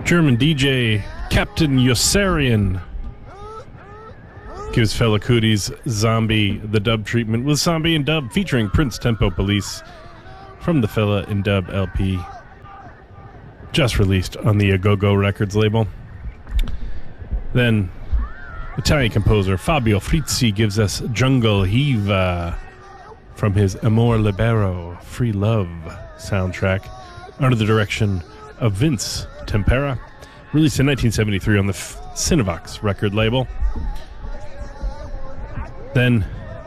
German DJ Captain Yossarian gives Fela Kuti's Zombie the dub treatment with Zombie and Dub featuring Prince Tempo Police from the Fela and Dub LP just released on the Agogo Records label. Then Italian composer Fabio Frizzi gives us Jungle Heave from his Amor Libero Free Love soundtrack under the direction of Vince Tempera, released in 1973 on the Cinevox record label. Then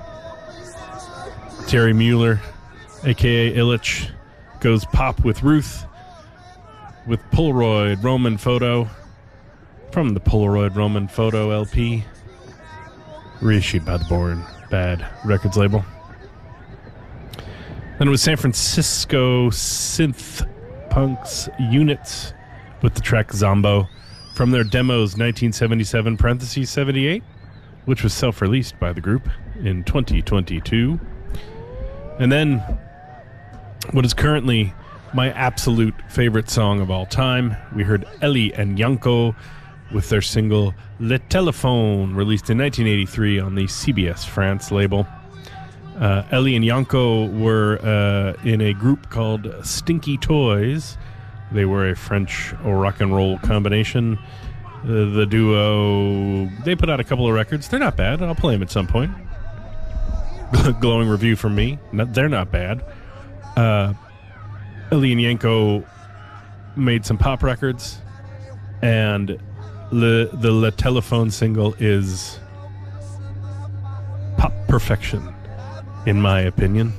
Terry Mueller, a.k.a. Illich, goes pop with Ruth with Polaroid Roman Photo from the Polaroid Roman Photo LP, reissued by the Born Bad Records label. Then it was San Francisco synth punks Units with the track Zombo from their demos 1977 (78), which was self-released by the group in 2022. And then what is currently my absolute favorite song of all time, we heard Ellie and Yanko with their single Le Téléphone, released in 1983 on the CBS France label. Ellie and Yanko were in a group called Stinky Toys. They were a French rock and roll combination. The duo, they put out a couple of records. They're not bad. I'll play them at some point. Glowing review from me. They're not bad. Ellie and Yanko made some pop records, and the Le Téléphone single is pop perfection, in my opinion.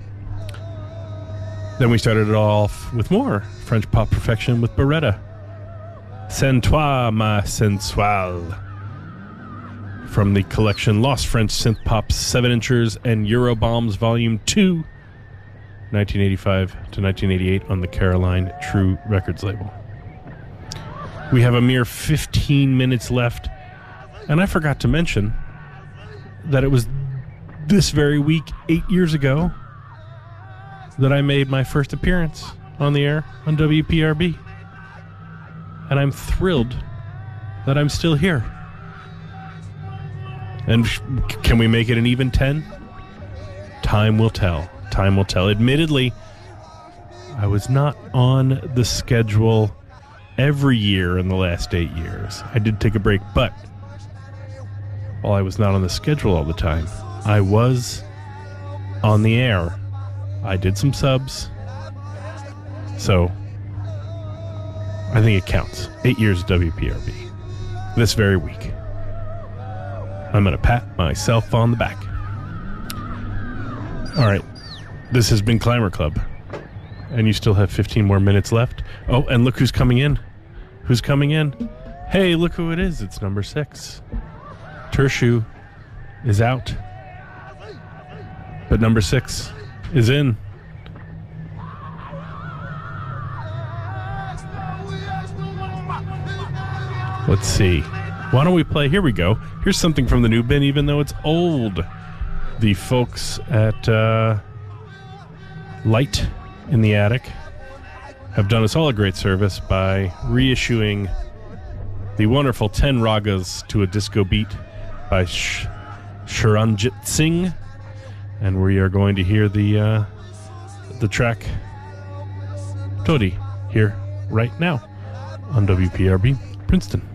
Then we started it off with more French pop perfection with Beretta. Sens-toi ma sensuelle, from the collection Lost French Synth Pop 7-inchers and Eurobombs Volume 2, 1985 to 1988 on the Caroline True Records label. We have a mere 15 minutes left, and I forgot to mention that it was this very week, 8 years ago, that I made my first appearance on the air on WPRB. And I'm thrilled that I'm still here. And can we make it an even 10? Time will tell. Time will tell. Admittedly, I was not on the schedule every year in the last 8 years. I did take a break, but while I was not on the schedule all the time, I was on the air. I did some subs. So I think it counts. 8 years of WPRB. This very week. I'm going to pat myself on the back. All right. This has been Climber Club. And you still have 15 more minutes left. Oh, and look who's coming in. Who's coming in? Hey, look who it is. It's number 6. Tershu is out. But number 6 is in. Let's see. Why don't we play? Here we go. Here's something from the new bin, even though it's old. The folks at Light in the Attic have done us all a great service by reissuing the wonderful 10 Ragas to a Disco Beat by Sharanjit Singh. And we are going to hear the track Todi here right now on WPRB Princeton.